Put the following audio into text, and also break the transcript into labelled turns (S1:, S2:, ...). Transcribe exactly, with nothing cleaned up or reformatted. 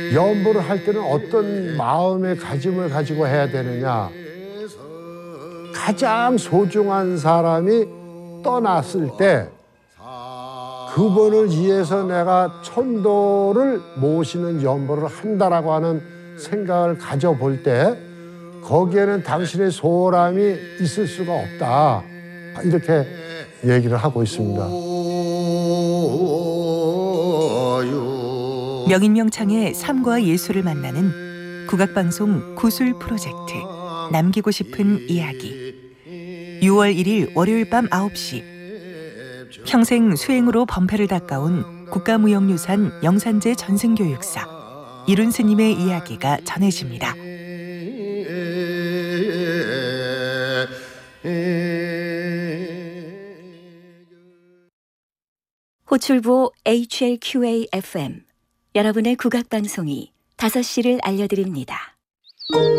S1: 연보를 할 때는 어떤 마음의 가짐을 가지고 해야 되느냐. 가장 소중한 사람이 떠났을 때 그분을 위해서 내가 천도를 모시는 연보를 한다라고 하는 생각을 가져볼 때 거기에는 당신의 소홀함이 있을 수가 없다. 이렇게 얘기를 하고 있습니다.
S2: 명인명창의 삶과 예술을 만나는 국악방송 구술 프로젝트 남기고 싶은 이야기. 유월 일일 월요일 밤 아홉 시 평생 수행으로 범패를 닦아온 국가무형유산 영산제 전승교육사 이룬 스님의 이야기가 전해집니다.
S3: 호출부 에이치엘큐에이 에프엠 여러분의 국악방송이 다섯 시를 알려드립니다.